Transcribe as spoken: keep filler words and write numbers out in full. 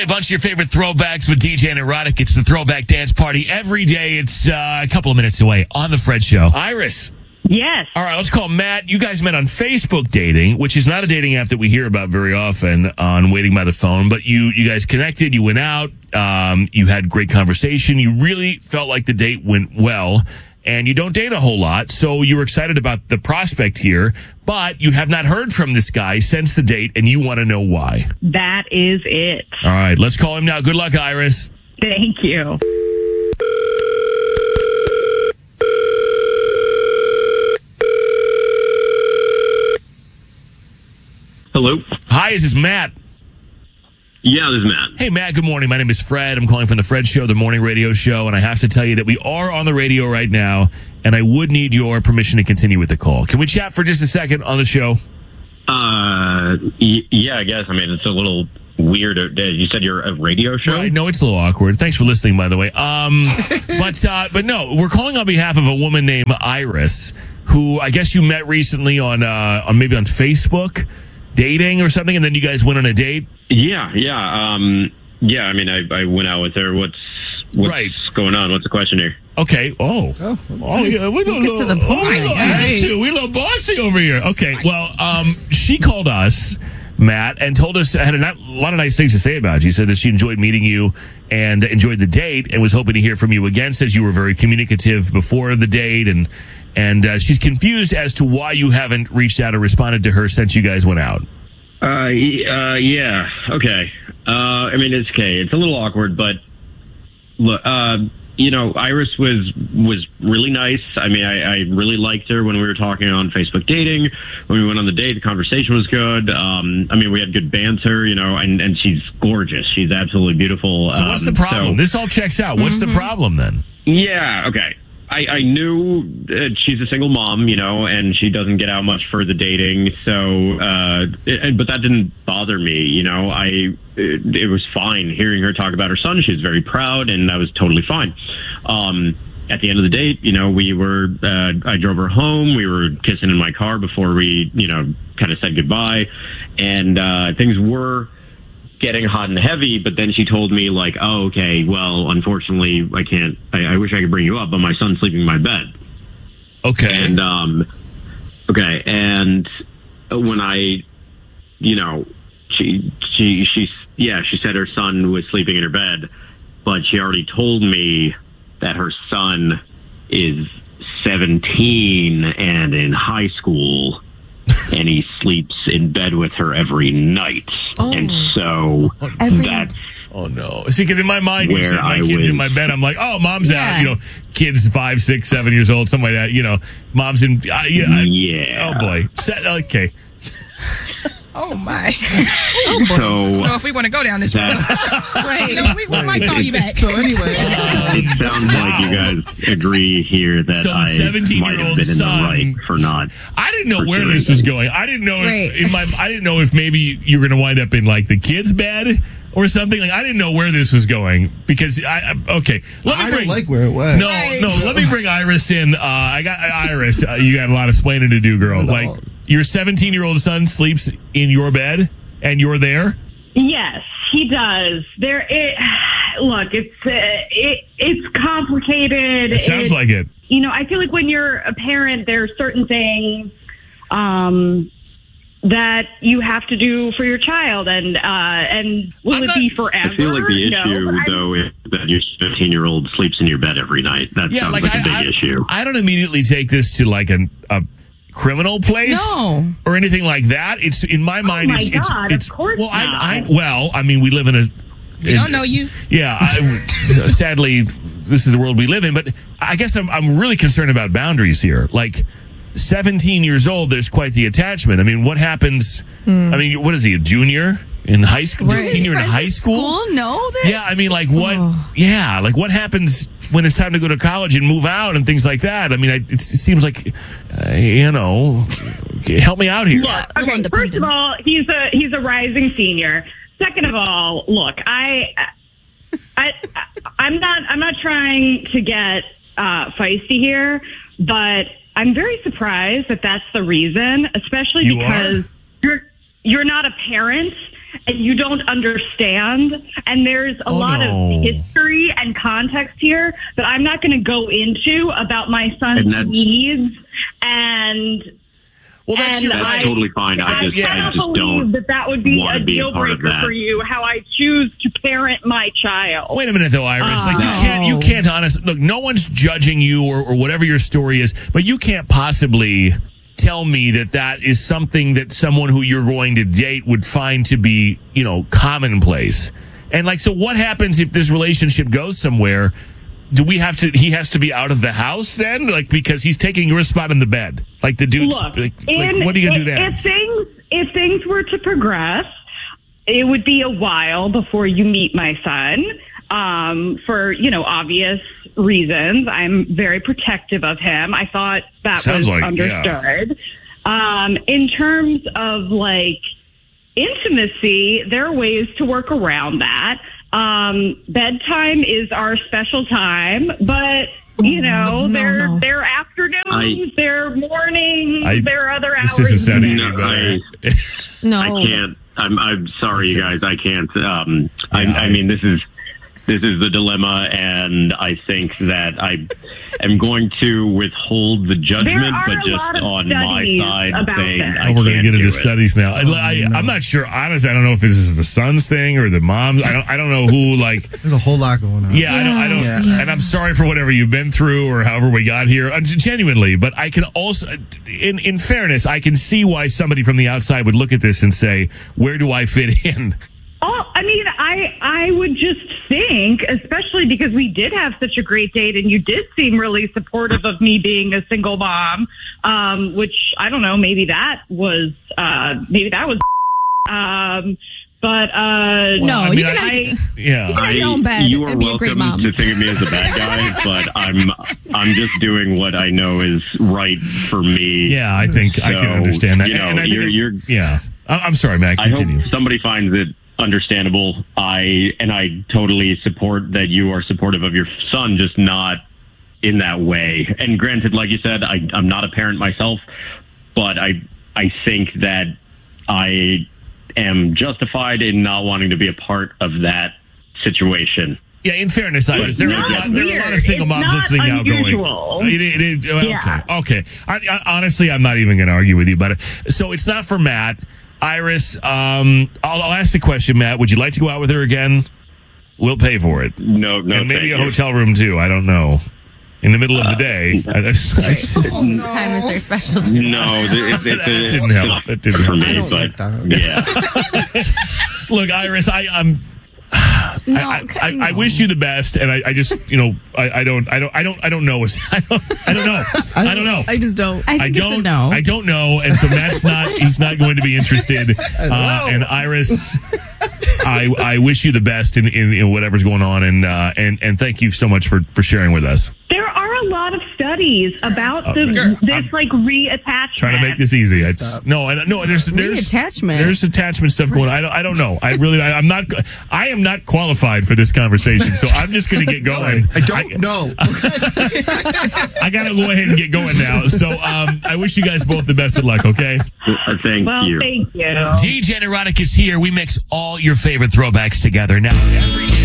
A bunch of your favorite throwbacks with D J and Erotic. It's the Throwback Dance Party every day. It's uh, a couple of minutes away on The Fred Show. Iris. Yes. All right, let's call Matt. You guys met on Facebook dating, which is not a dating app that we hear about very often on Waiting by the Phone, but you, you guys connected, you went out, um, you had great conversation, you really felt like the date went well, and you don't date a whole lot, so you were excited about the prospect here, but you have not heard from this guy since the date, and you want to know why. That is it. All right, let's call him now. Good luck, Iris. Thank you. Hello? Hi, this is Matt. Yeah, this is Matt. Hey, Matt, good morning. My name is Fred. I'm calling from The Fred Show, the morning radio show, and I have to tell you that we are on the radio right now, and I would need your permission to continue with the call. Can we chat for just a second on the show? Uh, y- yeah, I guess. I mean, it's a little weird. You said you're a radio show? Right. No, it's a little awkward. Thanks for listening, by the way. Um, but, uh, but no, we're calling on behalf of a woman named Iris, who I guess you met recently on, uh, on maybe on Facebook, dating or something, and then you guys went on a date? Yeah, yeah. Um, yeah, I mean, I, I went out with her. What's, what's right. going on? What's the question here? Okay. Oh. Oh, oh yeah. We don't Get know. to the point. Oh, we don't have to. We little bossy over here. Okay. Well, um, she called us, Matt, and told us, had a, not, a lot of nice things to say about you. She said that she enjoyed meeting you and enjoyed the date and was hoping to hear from you again. Says you were very communicative before the date, and and uh, she's confused as to why you haven't reached out or responded to her since you guys went out. Uh, y- uh yeah, okay. Uh, I mean, it's okay. It's a little awkward, but look, uh, you know, Iris was was really nice. I mean, I, I really liked her when we were talking on Facebook dating. When we went on the date, the conversation was good. Um, I mean, we had good banter, you know, and, and she's gorgeous. She's absolutely beautiful. So what's the Um, problem? so- This all checks out. What's Mm-hmm. the problem then? Yeah, okay. I, I knew uh, she's a single mom, you know, and she doesn't get out much for the dating. So, uh, it, but that didn't bother me, you know. I it, it was fine hearing her talk about her son. She was very proud, and I was totally fine. Um, at the end of the date, you know, we were. Uh, I drove her home. We were kissing in my car before we, you know, kind of said goodbye, and uh, things were getting hot and heavy, but then she told me, like, oh, okay, well, unfortunately, I can't, I, I wish I could bring you up, but my son's sleeping in my bed. Okay. And, um, okay, and when I, you know, she, she, she, yeah, she said her son was sleeping in her bed, but she already told me that her son is seventeen and in high school, and he sleeps in bed with her every night. Oh. And so Every- that's Oh no! See, because in my mind, you Where said my I kids was- in my bed. I'm like, oh, mom's Yeah. out. You know, kids five, six, seven years old, something like that. You know, mom's in. Uh, yeah. I- Yeah. Oh boy. Set, okay. Oh my! so. I don't know if we want to go down this road. Wait, No, we, we might call you back. so anyway, It sounds like you guys agree here that So the I might have seventeen-year-old been in son- the right for not. I didn't know where Pursuing this was it. going. I didn't know Right. if, in my. I didn't know if maybe you were going to wind up in like the kids' bed or something. Like I didn't know where this was going because I. I okay, let me I bring. don't like where it went. No, no. Let me bring Iris in. Uh, I got Iris. Uh, you got a lot of explaining to do, girl. Not at Like all. your seventeen-year-old son sleeps in your bed, and you're there. Yes, he does. There, it, look, it's uh, it, it's complicated. It sounds It- like it. You know, I feel like when you're a parent, there are certain things um, that you have to do for your child, and uh, and will I'm it not- be forever? I feel like the No, issue, but I'm- though, is that your seventeen-year-old sleeps in your bed every night. That Yeah, sounds like, like, I, a big I, issue. I don't immediately take this to like an, a criminal place, No. or anything like that. It's in my mind. my it's, it's, God, of it's course well, I, not. I well, I mean, we live in a. We in- don't know you. Yeah, I, sadly, this is the world we live in. But I guess I'm I'm really concerned about boundaries here. Like, seventeen years old, there's quite the attachment. I mean, what happens? I mean, what is he? A junior in high school? Right. Senior in Friends high at school? know this? Yeah, I mean, like what? Yeah, like what happens when it's time to go to college and move out and things like that? I mean, I, it seems like, uh, you know, help me out here. Look, okay, first of all, he's a he's a rising senior. Second of all, look, I, I, I'm not I'm not trying to get uh, feisty here, but I'm very surprised that that's the reason, especially You because are? you're you're not a parent and you don't understand. And there's a Oh, lot no. of history and context here that I'm not going to go into about my son's And that- needs. And Well, that's and your That's right. totally fine. I I just, yeah, I cannot just believe don't. that that would be wanna a be a deal part of breaker that. for you, how I choose to parent my child. Wait a minute, though, Iris. Like you Oh. can't, you can't honestly look. No one's judging you or, or whatever your story is, but you can't possibly tell me that that is something that someone who you're going to date would find to be, you know, commonplace. And like, so what happens if this relationship goes somewhere? Do we have to? He has to be out of the house then, like because he's taking your spot in the bed. Like the dude's. Look, like, like, in- what are you gonna if, do there? If things if things were to progress, it would be a while before you meet my son. Um, for you know obvious reasons, I'm very protective of him. I thought that Sounds was like- understood. Um, in terms of like intimacy, there are ways to work around that. Um, bedtime is our special time, but you know, no, there no. there are afternoons, I- there are mornings, I- there are other This hours. isn't sounding No, any better. I- No. I can't. I'm. I'm sorry, you guys. I can't. Um, I, Yeah, I I- mean, this is this is the dilemma, and I think that I am going to withhold the judgment, There are but a just lot of on my studies side, about saying this. I Oh, we're going to can't get into do it. studies now. I, I, I'm not sure. Honestly, I don't know if this is the son's thing or the mom's. I don't. I don't know who. Like, There's a whole lot going on. yeah, I don't. I don't. Yeah. And I'm sorry for whatever you've been through or however we got here. Uh, genuinely, but I can also, in in fairness, I can see why somebody from the outside would look at this and say, "Where do I fit in?" Oh, I mean, I I would just think, especially because we did have such a great date, and you did seem really supportive of me being a single mom. Um, which I don't know, maybe that was uh, maybe that was. Um, but uh, No, I you mean, can I- have, Yeah. you can have your own bed you are and be a great welcome mom. to think of me as a bad guy, but I'm I'm just doing what I know is right for me. Yeah, I think I can So, understand that. you know, and I think you're- it- you're- yeah. I- I'm sorry, Matt. I Continue. hope somebody finds it understandable. I and I totally support that you are supportive of your son, just not in that way. And granted, like you said, I, I'm not a parent myself, but I I think that I am justified in not wanting to be a part of that situation. Yeah, in fairness, Iris, there, no are, a lot- judgment. there are a lot of Weird. single It's moms not listening now unusual. going, it, it, it, okay, Yeah. okay. I, I, honestly, I'm not even going to argue with you about it. So it's not for Matt. Iris, um, I'll, I'll ask the question, Matt. Would you like to go out with her again? We'll pay for it. No, no, and maybe thank a you. hotel room, too. I don't know. In the middle of the day. I, I just, I just- Time is their specialty. No, it, it, it, That didn't help. That didn't for help. me, I don't but like that. yeah. Look, Iris, I, I'm. No, I, I, okay, I, I no. wish you the best, and I, I just, you know, I, I don't, I don't, I don't, I don't know. I don't, I don't know. I don't know. I just don't. I I think it's a don't. no. I don't know, and so Matt's not. He's not going to be interested. Uh, and Iris, I I wish you the best in, in, in whatever's going on, and uh, and and thank you so much for, for sharing with us. there are a lot of studies about the, Sure. this I'm like reattachment. Trying to make this easy. It's, no, I, no. There's there's Reattachment? There's attachment stuff going on. I don't. I don't know. I really. I, I'm not. I am not qualified for this conversation, so I'm just going to get going. I don't know. I got to go ahead and get going now. So um, I wish you guys both the best of luck. Okay. Uh, thank Well, you. thank you. D J Neurotic is here. We mix all your favorite throwbacks together now. Every